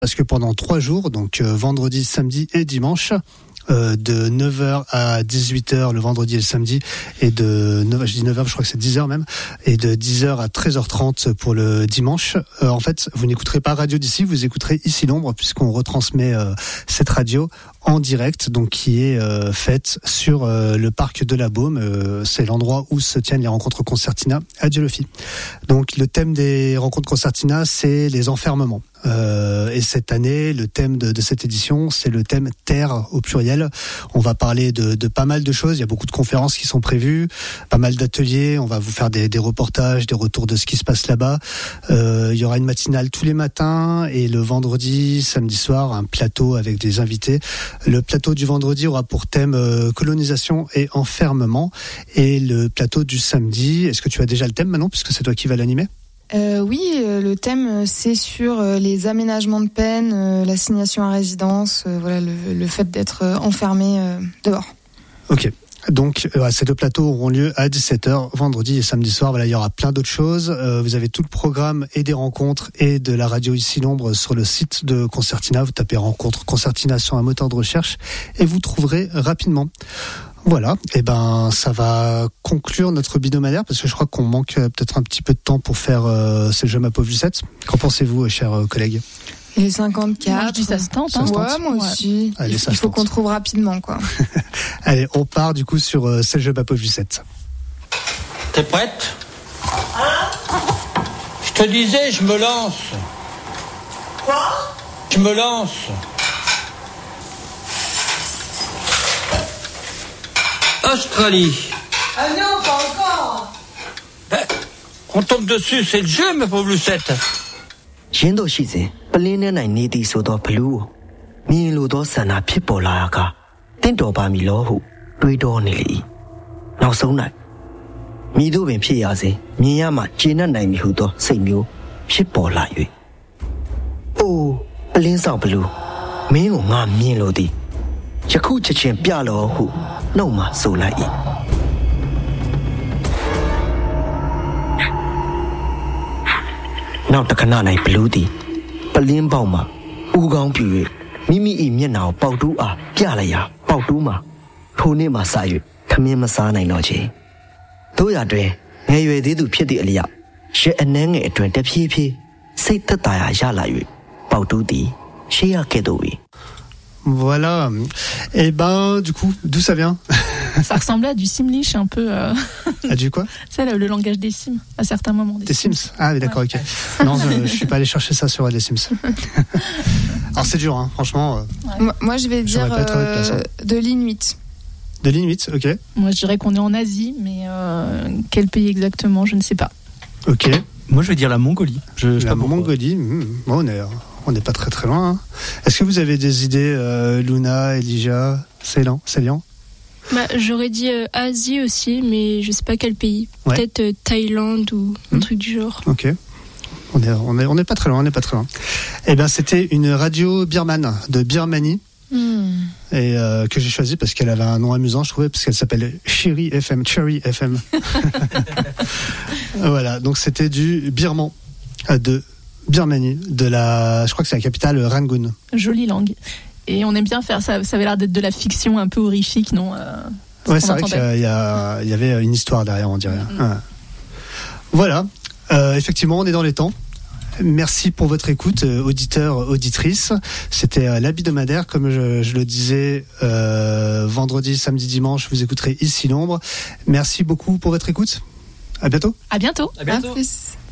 Parce que pendant 3 jours, donc vendredi, samedi et dimanche, de 9h à 18h le vendredi et le samedi, et de 9h, je dis 9h, je crois que c'est 10h même, et de 10h à 13h30 pour le dimanche. En fait, vous n'écouterez pas Radio d'ici, vous écouterez Ici l'Ombre, puisqu'on retransmet cette radio en direct, donc qui est faite sur le parc de la Baume. C'est l'endroit où se tiennent les rencontres Concertina à Dieulefit. Donc le thème des rencontres Concertina, c'est les enfermements. Et cette année, le thème de cette édition, c'est le thème Terre au pluriel. On va parler de pas mal de choses. Il y a beaucoup de conférences qui sont prévues, pas mal d'ateliers. On va vous faire des reportages, des retours de ce qui se passe là-bas. Il y aura une matinale tous les matins, et le vendredi, samedi soir, un plateau avec des invités. Le plateau du vendredi aura pour thème colonisation et enfermement, et le plateau du samedi, est-ce que tu as déjà le thème maintenant, puisque c'est toi qui vas l'animer? Oui, le thème c'est sur les aménagements de peine, l'assignation à résidence, voilà, le fait d'être enfermé dehors. Ok. Donc ces 2 plateaux auront lieu à 17h vendredi et samedi soir. Voilà, il y aura plein d'autres choses. Vous avez tout le programme et des rencontres et de la radio Ici l'Ombre sur le site de Concertina. Vous tapez rencontre Concertina sur un moteur de recherche et vous trouverez rapidement. Voilà, et ça va conclure notre hebdomadaire, parce que je crois qu'on manque peut-être un petit peu de temps pour faire C'est le jeu ma pauvre Lucette. Qu'en pensez-vous, chers collègues? Et 54. Moi, je dis ça se tente. Hein. Ouais, moi aussi. Allez, il faut qu'on trouve rapidement, quoi. Allez, on part du coup sur C'est le jeu ma pauvre Lucette. T'es prête? Je te disais, je me lance. Quoi? Je me lance. Australie. Ah non, pas encore. On tombe dessus, c'est le jeu, ma pauvre Lucette. ရှင်တို့ရှိစဉ်ပလင်းနဲ့နိုင်နေသည်ဆိုသောဘလူးကိုမြင်လိုသောဆန္ဒဖြစ်ပေါ်လာကတင့်တော်ပါမီလောဟုတွေးတောနေလေ၏နောက်ဆုံး၌မိတို့ပင်ဖြစ်ရစေမြင်ရမှကျေနပ်နိုင်မည်ဟုသောစိတ်မျိုးဖြစ်ပေါ်လာ၍အိုးပလင်းဆောင်ဘလူးမင်းကိုငါမြင်လိုသည်ယခုချက်ချင်းပြလောဟုနှုတ်မှဆိုလိုက်၏နောက်တခဏ၌ဘလူးသည်ပလင်းပေါက်မှဥကောင်းပြူ၍မိမိ၏မျက်နှာကိုပေါက်တူးအားပြလိုက်ရာပေါက်တူးမှထိုနေ့မှစ၍ခမင်းမစားနိုင်တော့ချေတို့ရတွင်ငယ်ရွယ်သေးသူဖြစ်သည့်အလျောက်ရက်အနှဲငယ်အတွင်တဖြည်းဖြည်းစိတ်သက်သာရာရလာ၍ပေါက်တူးသည်ရှေးရကဲ့သို့၏ Voilà. Et du coup, d'où ça vient? Ça ressemblait à du Simlish un peu. À du quoi? C'est le langage des Sims, à certains moments. Des Sims? Ah oui, d'accord, ok. Non, je suis pas allé chercher ça sur les Sims. Alors c'est dur, hein, franchement. Moi, je vais dire de l'Inuit. De l'Inuit, ok. Moi, je dirais qu'on est en Asie, mais quel pays exactement, je ne sais pas. Ok. Moi, je vais dire la Mongolie. La Mongolie, bon, on n'est pas très très loin. Hein. Est-ce que vous avez des idées, Luna, Elijah, Célian? J'aurais dit Asie aussi, mais je sais pas quel pays. Ouais. Peut-être Thaïlande ou un truc du genre. Ok. On n'est pas très loin, Eh bien, c'était une radio birmane de Birmanie. Et que j'ai choisi parce qu'elle avait un nom amusant, je trouvais, parce qu'elle s'appelle Cherry FM. Voilà, donc c'était du birman de Birmanie, je crois que c'est la capitale Rangoon. Jolie langue. Et on aime bien faire ça, ça avait l'air d'être de la fiction un peu horrifique, non? Ouais, c'est vrai qu'il y avait une histoire derrière, on dirait. Ouais. Voilà, effectivement, on est dans les temps. Merci pour votre écoute, auditeurs, auditrices. C'était l'hebdomadaire, comme je le disais, vendredi, samedi, dimanche, vous écouterez Ici l'Ombre. Merci beaucoup pour votre écoute. À bientôt. À bientôt. À plus.